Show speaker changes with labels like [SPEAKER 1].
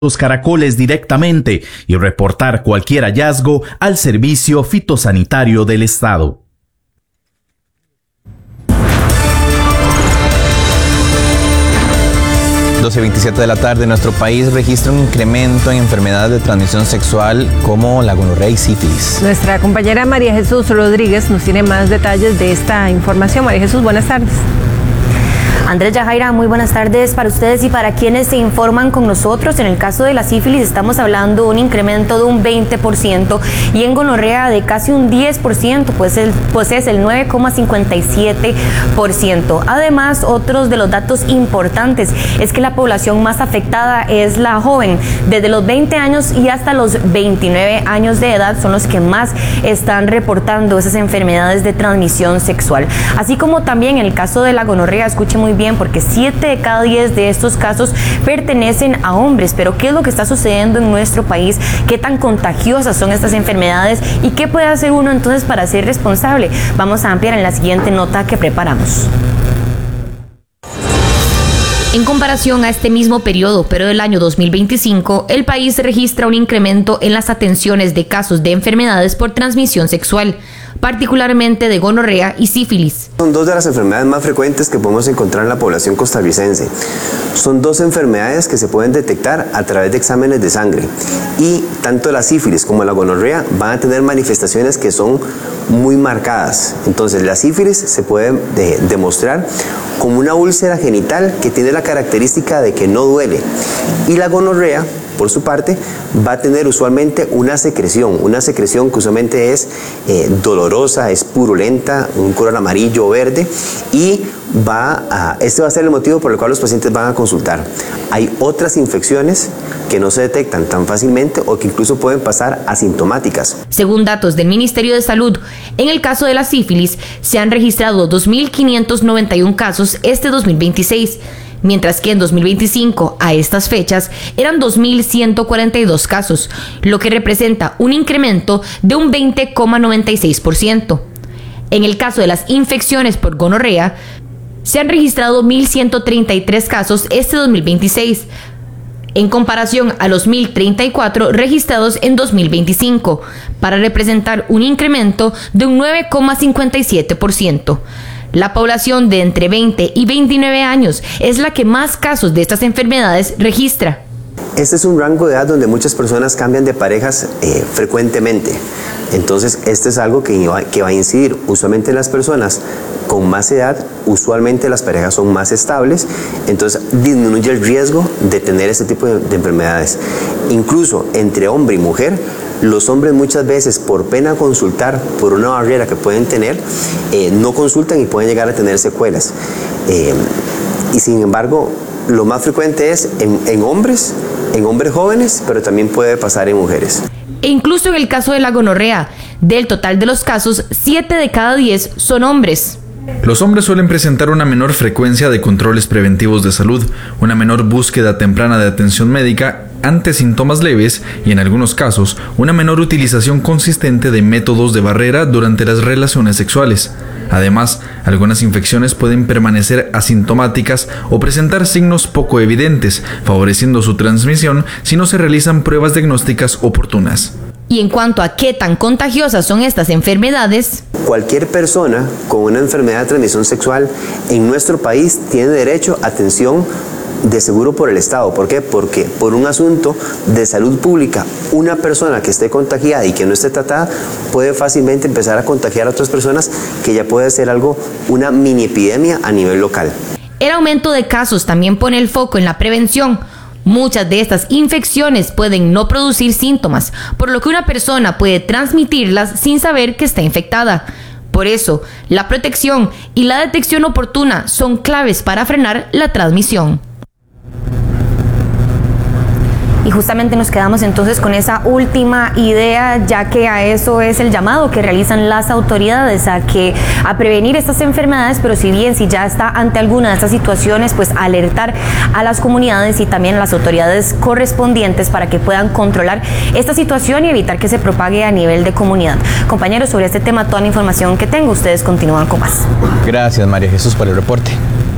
[SPEAKER 1] los caracoles directamente y reportar cualquier hallazgo al Servicio Fitosanitario del Estado.
[SPEAKER 2] 12:27 de la tarde, nuestro país registra un incremento en enfermedades de transmisión sexual como la gonorrea y sífilis.
[SPEAKER 3] Nuestra compañera María Jesús Rodríguez nos tiene más detalles de esta información. María Jesús, buenas tardes.
[SPEAKER 4] Andrés, Yajaira, muy buenas tardes para ustedes y para quienes se informan con nosotros. En el caso de la sífilis estamos hablando de un incremento de un 20% y en gonorrea de casi un 10%, pues es el 9,57%. Además, otros de los datos importantes es que la población más afectada es la joven. Desde los 20 años y hasta los 29 años de edad son los que más están reportando esas enfermedades de transmisión sexual. Así como también en el caso de la gonorrea, escuche muy bien, porque 7 de cada 10 de estos casos pertenecen a hombres. Pero ¿qué es lo que está sucediendo en nuestro país? ¿Qué tan contagiosas son estas enfermedades? ¿Y qué puede hacer uno entonces para ser responsable? Vamos a ampliar en la siguiente nota que preparamos. En comparación a este mismo periodo, pero del año 2025, el país registra un incremento en las atenciones de casos de enfermedades por transmisión sexual, particularmente de gonorrea y sífilis.
[SPEAKER 5] Son dos de las enfermedades más frecuentes que podemos encontrar en la población costarricense. Son dos enfermedades que se pueden detectar a través de exámenes de sangre. Y tanto la sífilis como la gonorrea van a tener manifestaciones que son muy marcadas. Entonces, la sífilis se puede demostrar como una úlcera genital que tiene la característica de que no duele. Y la gonorrea, por su parte, va a tener usualmente una secreción que usualmente es dolorosa, es purulenta, un color amarillo o verde, y este va a ser el motivo por el cual los pacientes van a consultar. Hay otras infecciones que no se detectan tan fácilmente o que incluso pueden pasar asintomáticas.
[SPEAKER 4] Según datos del Ministerio de Salud, en el caso de la sífilis se han registrado 2.591 casos este 2026, mientras que en 2025, a estas fechas, eran 2.142 casos, lo que representa un incremento de un 20,96%. En el caso de las infecciones por gonorrea, se han registrado 1.133 casos este 2026, en comparación a los 1.034 registrados en 2025, para representar un incremento de un 9,57%. La población de entre 20 y 29 años es la que más casos de estas enfermedades registra.
[SPEAKER 5] Este es un rango de edad donde muchas personas cambian de parejas frecuentemente. Entonces, este es algo que va a incidir usualmente en las personas con más edad. Usualmente las parejas son más estables, entonces disminuye el riesgo de tener este tipo de enfermedades. Incluso entre hombre y mujer, los hombres muchas veces por pena consultar, por una barrera que pueden tener, no consultan y pueden llegar a tener secuelas. Y sin embargo, lo más frecuente es en hombres jóvenes, pero también puede pasar en mujeres.
[SPEAKER 4] E incluso en el caso de la gonorrea, del total de los casos, 7 de cada 10 son hombres.
[SPEAKER 6] Los hombres suelen presentar una menor frecuencia de controles preventivos de salud, una menor búsqueda temprana de atención médica ante síntomas leves y en algunos casos una menor utilización consistente de métodos de barrera durante las relaciones sexuales. Además, algunas infecciones pueden permanecer asintomáticas o presentar signos poco evidentes, favoreciendo su transmisión si no se realizan pruebas diagnósticas oportunas.
[SPEAKER 4] Y en cuanto a qué tan contagiosas son estas enfermedades,
[SPEAKER 5] cualquier persona con una enfermedad de transmisión sexual en nuestro país tiene derecho a atención de seguro por el Estado. ¿Por qué? Porque por un asunto de salud pública, una persona que esté contagiada y que no esté tratada puede fácilmente empezar a contagiar a otras personas, que ya puede ser una mini epidemia a nivel local.
[SPEAKER 4] El aumento de casos también pone el foco en la prevención. Muchas de estas infecciones pueden no producir síntomas, por lo que una persona puede transmitirlas sin saber que está infectada. Por eso, la protección y la detección oportuna son claves para frenar la transmisión. Y justamente nos quedamos entonces con esa última idea, ya que a eso es el llamado que realizan las autoridades, a prevenir estas enfermedades, pero si ya está ante alguna de estas situaciones, pues alertar a las comunidades y también a las autoridades correspondientes para que puedan controlar esta situación y evitar que se propague a nivel de comunidad. Compañeros, sobre este tema toda la información que tengo, ustedes continúan con más.
[SPEAKER 2] Gracias, María Jesús, por el reporte.